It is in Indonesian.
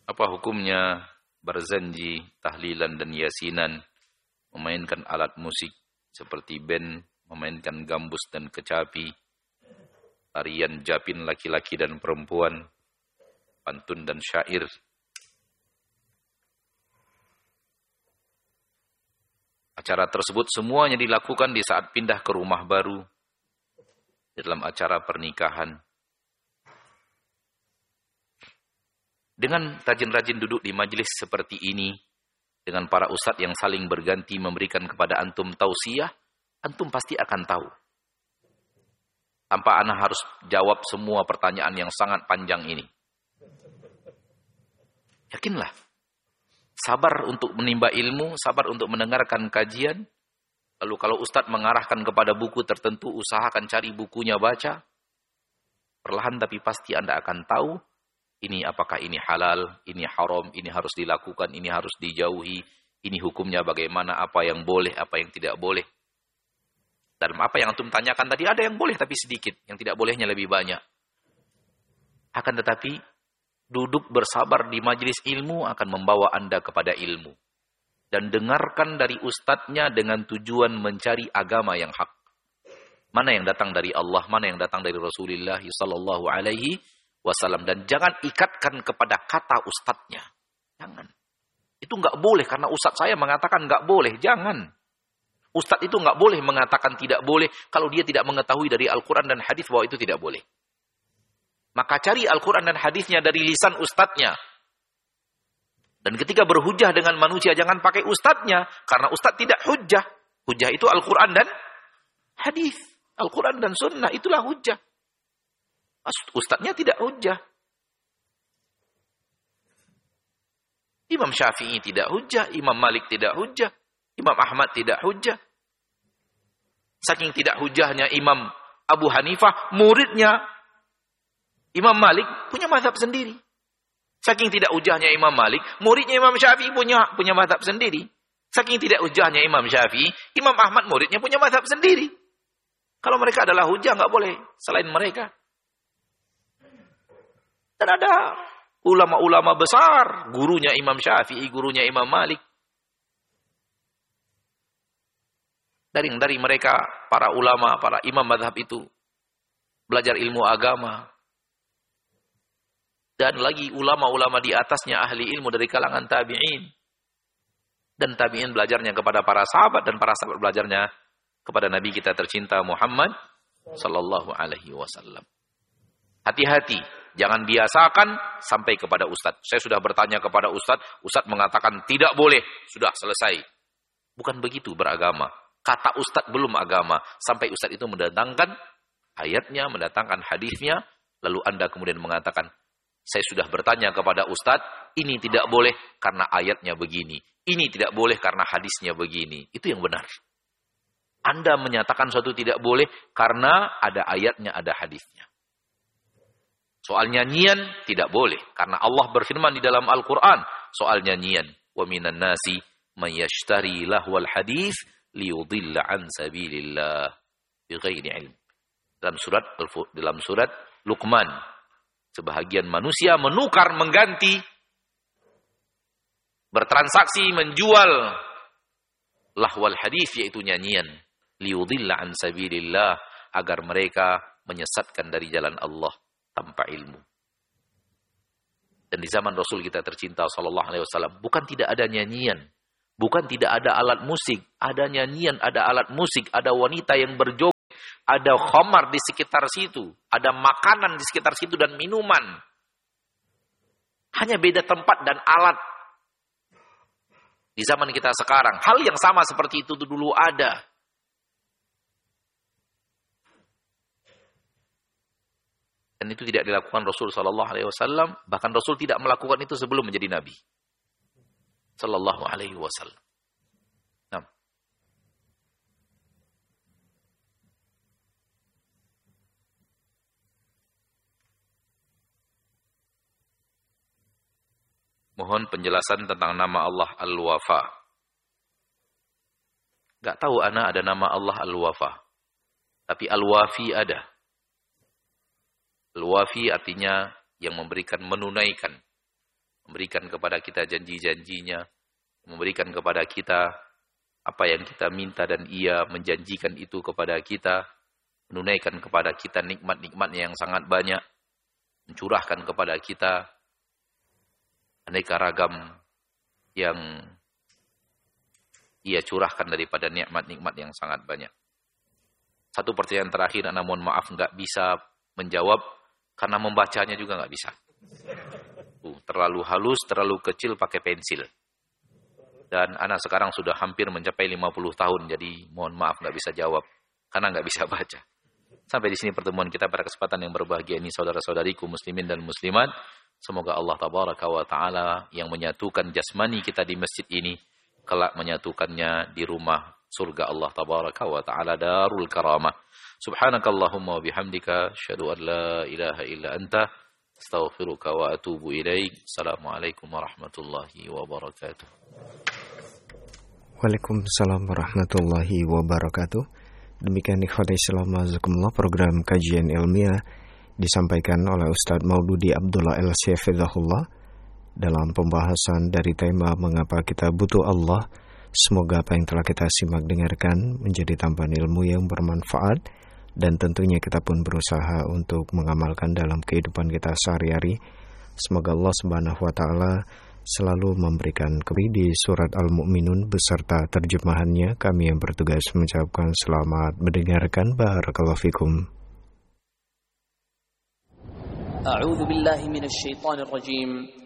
Apa hukumnya berzanji, tahlilan dan yasinan, memainkan alat musik seperti band, memainkan gambus dan kecapi, tarian japin laki-laki dan perempuan, pantun dan syair? Acara tersebut semuanya dilakukan di saat pindah ke rumah baru, dalam acara pernikahan. Dengan rajin-rajin duduk di majelis seperti ini, dengan para ustadz yang saling berganti memberikan kepada antum tausiah, antum pasti akan tahu. Tanpa ana harus jawab semua pertanyaan yang sangat panjang ini. Yakinlah. Sabar untuk menimba ilmu, sabar untuk mendengarkan kajian. Lalu kalau ustadz mengarahkan kepada buku tertentu, usahakan cari bukunya, baca. Perlahan tapi pasti Anda akan tahu, ini apakah ini halal, ini haram, ini harus dilakukan, ini harus dijauhi, ini hukumnya bagaimana, apa yang boleh, apa yang tidak boleh. Dalam apa yang antum tanyakan tadi, ada yang boleh tapi sedikit, yang tidak bolehnya lebih banyak. Akan tetapi, duduk bersabar di majelis ilmu akan membawa Anda kepada ilmu. Dan dengarkan dari ustadznya dengan tujuan mencari agama yang hak. Mana yang datang dari Allah, mana yang datang dari Rasulullah sallallahu alaihi wasallam. Dan jangan ikatkan kepada kata ustadznya. Jangan. Itu enggak boleh karena ustadz saya mengatakan enggak boleh. Jangan. Ustadz itu enggak boleh mengatakan tidak boleh kalau dia tidak mengetahui dari Al-Quran dan hadis bahwa itu tidak boleh. Maka cari Al-Quran dan hadisnya dari lisan ustadznya. Dan ketika berhujah dengan manusia, jangan pakai ustadznya. Karena ustadz tidak hujah. Hujah itu Al-Quran dan hadis. Al-Quran dan sunnah, itulah hujah. Ustadznya tidak hujah. Imam Syafi'i tidak hujah. Imam Malik tidak hujah. Imam Ahmad tidak hujah. Saking tidak hujahnya Imam Abu Hanifah, muridnya Imam Malik punya mazhab sendiri. Saking tidak hujahnya Imam Malik, muridnya Imam Syafi'i punya mazhab sendiri. Saking tidak hujahnya Imam Syafi'i, Imam Ahmad muridnya punya mazhab sendiri. Kalau mereka adalah hujah, nggak boleh selain mereka. Dan ada ulama-ulama besar, gurunya Imam Syafi'i, gurunya Imam Malik. Dari mereka, para ulama, para imam mazhab itu, belajar ilmu agama. Dan lagi ulama-ulama di atasnya ahli ilmu dari kalangan tabi'in. Dan tabi'in belajarnya kepada para sahabat, dan para sahabat belajarnya kepada Nabi kita tercinta Muhammad sallallahu alaihi wasallam. Hati-hati, jangan biasakan sampai kepada ustadz. Saya sudah bertanya kepada ustadz, ustadz mengatakan tidak boleh, sudah selesai. Bukan begitu beragama. Kata ustadz belum agama, sampai ustadz itu mendatangkan ayatnya, mendatangkan hadisnya, lalu Anda kemudian mengatakan, saya sudah bertanya kepada ustadz, ini tidak boleh karena ayatnya begini. Ini tidak boleh karena hadisnya begini. Itu yang benar. Anda menyatakan suatu tidak boleh karena ada ayatnya, ada hadisnya. Soal nyanyian tidak boleh. Karena Allah berfirman di dalam Al-Quran. Soal nyanyian. Wa minan nasi man yashtari lahwal hadis liyudilla an sabilillah bighairi ilm. Dalam surat Luqman. Sebahagian manusia menukar, mengganti, bertransaksi, menjual lahwal hadis, yaitu nyanyian, liyudilla an sabilillah, agar mereka menyesatkan dari jalan Allah tanpa ilmu. Dan di zaman Rasul kita tercinta sallallahu alaihi wasallam, bukan tidak ada nyanyian, bukan tidak ada alat musik, ada nyanyian, ada alat musik, ada wanita yang berjoget, ada khamar di sekitar situ, ada makanan di sekitar situ dan minuman. Hanya beda tempat dan alat. Di zaman kita sekarang, hal yang sama seperti itu dulu ada. Dan itu tidak dilakukan Rasul sallallahu alaihi wasallam, bahkan Rasul tidak melakukan itu sebelum menjadi nabi. Sallallahu alaihi wasallam. Mohon penjelasan tentang nama Allah Al-Wafa. Gak tahu ana ada nama Allah Al-Wafa. Tapi Al-Wafi ada. Al-Wafi artinya yang memberikan, menunaikan. memberikan kepada kita janji-janjinya, memberikan kepada kita apa yang kita minta, dan Ia menjanjikan itu kepada kita, menunaikan kepada kita nikmat-nikmatnya yang sangat banyak, mencurahkan kepada kita aneka ragam yang Ia curahkan daripada nikmat-nikmat yang sangat banyak. Satu pertanyaan terakhir, Ana mohon maaf nggak bisa menjawab karena membacanya juga nggak bisa. Terlalu halus, terlalu kecil, pakai pensil. Dan Ana sekarang sudah hampir mencapai 50 tahun, jadi mohon maaf nggak bisa jawab karena nggak bisa baca. Sampai di sini pertemuan kita pada kesempatan yang berbahagia ini, saudara-saudariku muslimin dan muslimat. Semoga Allah tabaraka wa ta'ala yang menyatukan jasmani kita di masjid ini, kelak menyatukannya di rumah surga Allah tabaraka wa ta'ala, darul karamah. Subhanakallahumma wa bihamdika, asyhadu an la ilaha illa anta, astaghfiruka wa atubu ilaik. Assalamualaikum warahmatullahi wabarakatuh. Waalaikumsalam warahmatullahi wabarakatuh. Demikian ikhwati Islam azakumullah, program kajian ilmiah disampaikan oleh Ustadz Maududi Abdullah El-Syafidahullah dalam pembahasan dari tema mengapa kita butuh Allah. Semoga apa yang telah kita simak dengarkan menjadi tambahan ilmu yang bermanfaat, dan tentunya kita pun berusaha untuk mengamalkan dalam kehidupan kita sehari-hari. Semoga Allah Subhanahu wa taala selalu memberikan kebaikan. Di surat Al-Mu'minun beserta terjemahannya, kami yang bertugas mengucapkan selamat mendengarkan. Barakallahu fikum. A'udzu billahi minasy syaithanir rajim.